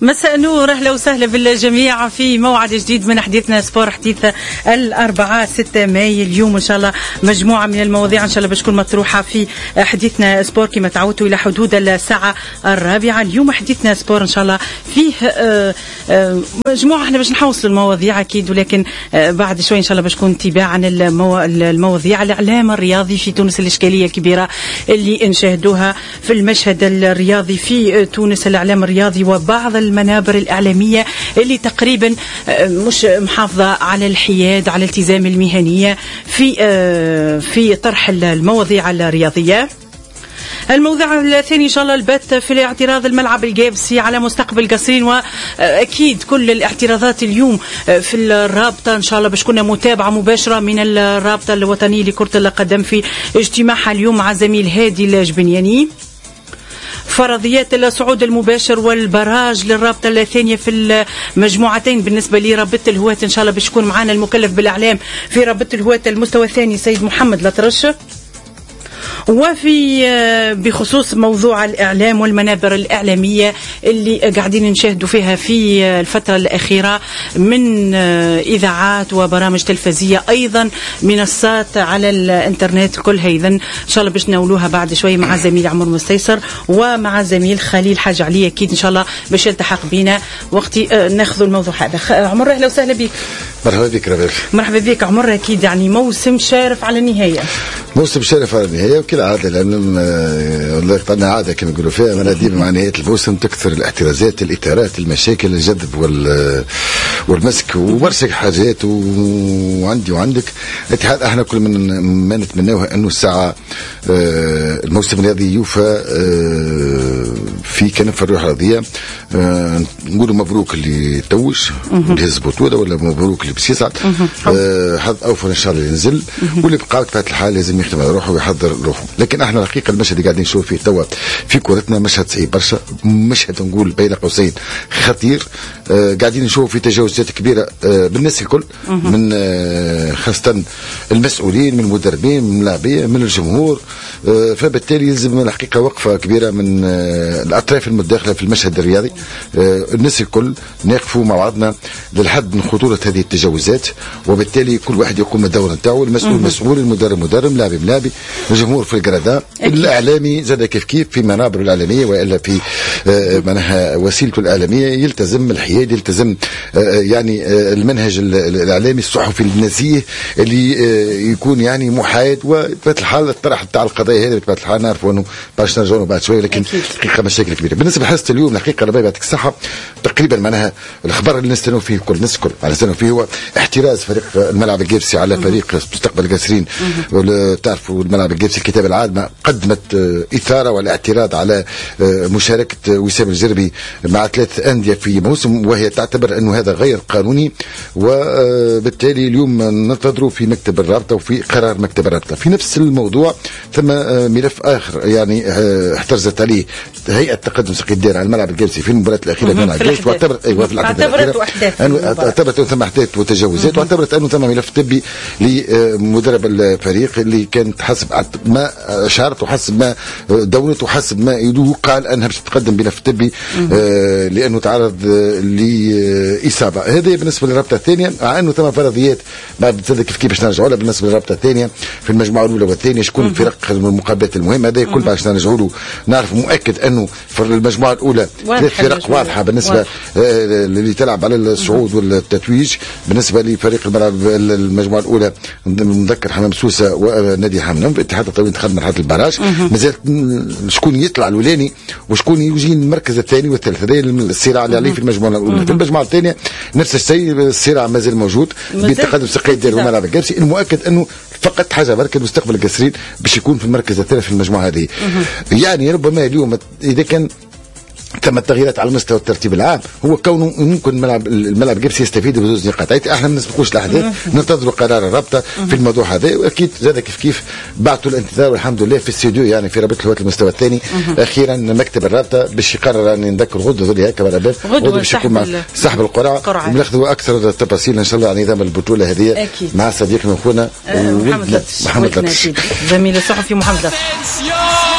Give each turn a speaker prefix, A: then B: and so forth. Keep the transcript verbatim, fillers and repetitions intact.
A: مساء نور، اهلا وسهلا بالجميع في موعد جديد من حديثنا سبور، حديث الاربعاء ستة ماي. اليوم ان شاء الله مجموعه من المواضيع ان شاء الله باش تكون مطروحه في حديثنا سبور كما تعودتوا الى حدود الساعه الرابعه. اليوم حديثنا سبور ان شاء الله فيه مجموعه، احنا باش نحوصلوا المواضيع اكيد، ولكن بعد شوي ان شاء الله باش تكون تباعا المواضيع. الاعلام الرياضي في تونس، الاشكاليه الكبيره اللي نشاهدوها في المشهد الرياضي في تونس، الاعلام الرياضي وبعض المنابر الإعلامية اللي تقريبا مش محافظة على الحياد، على التزام المهنية في في طرح المواضيع الرياضية. الموضوع الثاني ان شاء الله البت في الاعتراض الملعب الجابسي على مستقبل قصرين، واكيد كل الاعتراضات اليوم في الرابطه ان شاء الله باش كنا متابعه مباشره من الرابطه الوطنيه لكرة القدم في اجتماعها اليوم مع زميل هادي الجبنياني. فرضيات الصعود المباشر والبراج للرابطه الثانيه في المجموعتين بالنسبه لرابطه الهواة، ان شاء الله باش يكون معنا المكلف بالاعلام في رابطه الهواة المستوى الثاني سيد محمد لطرش. وفي بخصوص موضوع الإعلام والمنابر الإعلامية اللي قاعدين نشاهدوا فيها في الفترة الأخيرة من إذاعات وبرامج تلفزية، أيضا منصات على الإنترنت كلها، إذن إن شاء الله باش نولوها بعد شوي مع زميل عمر مستيسر ومع زميل خليل حاج علي، أكيد إن شاء الله باش يلتحق بينا وقتي ناخذ الموضوع هذا. عمر أهلا وسهلا بك.
B: مرحبا بك ربيع.
A: مرحبا بك عمر. أكيد يعني موسم شارف على النهاية،
B: موسم شارف على النهاية وكل عادة، لأن والله قطعنا عادة كما يقولوا فيها، من ديما مع نهاية الموسم تكثر الاعتراضات، الإثارات، المشاكل، الجذب وال والمسك وبرشا حاجات، وعندي وعندك الاتحاد. احنا كل من ما نتمناه انه الساعة الموسم الرياضي يوفى في كنف الروح الرياضية. نقولوا مبروك اللي توج واللي هز بطولة، ولا مبروك اللي باش يصعد، حظ اوفر ان شاء الله ينزل، واللي بقى بطبيعة الحال لازم يخدم على روحه ويحضر روحه. لكن احنا الحقيقة المشهد اللي قاعدين نشوف فيه توا في كورتنا مشهد سيء برشا، مشهد نقول بين قوسين خطير. آه قاعدين نشوف في تجاوزات كبيرة آه بالناس الكل، من آه خاصة المسؤولين، من المدربين، من اللاعبين، من الجمهور. آه فبالتالي يلزم الحقيقة وقفة كبيرة من آه الأطراف المتداخلة في المشهد الرياضي. آه الناس الكل نقفوا مع بعضنا للحد من خطورة هذه التجاوزات، وبالتالي كل واحد يقوم بالدور نتاعو. المسؤول مسؤول، المدرب مدرب، لاعب لاعبي، الجمهور في القرادة، الاعلامي زاد كيف كيف في منابره الاعلاميه، والا في آه معناها وسيلته الاعلاميه يلتزم الحياد، يلتزم آه يعني آه المنهج الاعلامي الصحفي النزيه اللي آه يكون يعني محايد. وبطبيعه الحال الطرح تاع القضايا هذه بطبيعه الحال نعرفوا انه باش نرجعوا بعد شويه، لكن حقيقه مشاكل كبيره بالنسبه لحصه اليوم. الحقيقه ربي يعطيك الصحه، تقريبا معناها الخبر اللي نستنوا فيه كل الناس الكل على نستنوا فيه هو احتراز فريق الملعب الجابسي على فريق مستقبل قاسرين. تعرفوا الملعب الجابسي الكتاب العامة قدمت إثارة والاعتراض على مشاركة وسام الجربي مع ثلاث أندية في موسم، وهي تعتبر أنه هذا غير قانوني، وبالتالي اليوم ننتظروا في مكتب الرابطة وفي قرار مكتب الرابطة في نفس الموضوع. ثم ملف آخر يعني احترزت عليه هيئة تقدم سقي الدير على الملعب الجابسي في المباراة الأخيرة بين الجيش، واعتبرت أيوة في اعتبرت أنه ثم أحداث وتجاوزات، واعتبرت أنه ثم ملف طبي لمدرب الفريق اللي كانت حسب ما أشارت وحسب ما دونت وحسب ما يدوه قال أنها باش تقدم بملف طبي آه لأنه تعرض لإصابة. هذه بالنسبة للرابطة الثانية، مع أنه ثم فرضيات بعد ذلك كيف كيف باش نرجعوا لها بالنسبة للرابطة الثانية في المجموعة الأولى والثانية، شكون الفرق المقابلات المهمة. هذا كل باش نرجعوا له. نعرف مؤكد أنه في المجموعة الأولى ثلاث فرق واضحة بالنسبة آه اللي تلعب على الصعود والتتويج. بالنسبة لفريق الملعب المجموعة الأولى نذكر حمام سوسة ونادي حمام، اتحاد الطاولة دخل مرحلة البراج، مازال شكون يطلع الولاني وشكون يجي المركز الثاني والثالث. هذا الصراع اللي عليه في المجموعة الأولى. في المجموعة الثانية نفس الشيء، الصراع مازال موجود بين تقدم سقي الدير والملعب الجابسي. المؤكد أنه فقط حاجة برك المستقبل القاسرين باش يكون في المركز الثالث في المجموعة هذه. يعني ربما اليوم إذا كان تم التغييرات على مستوى الترتيب العام، هو كونه ممكن الملعب الملعب الجبسي يستفيد بزوج نقاط. احنا ما نسبقوش الاحداث، ننتظروا قرار الرابطه في الموضوع هذا، واكيد زاد كيف كيف بعثوا الانتظار والحمد لله في الاستوديو يعني في رابطه الهواة المستوى الثاني. اخيرا مكتب الرابطه باش يقرر ان نذكر غدوه ذولي هكا غدوه باش يكون مع سحب القرعه، وناخذوا اكثر التفاصيل ان شاء الله عن نظام البطوله هذه مع صديقنا واخونا
A: محمد لطفي، زميل الصحفي محمد لطفي.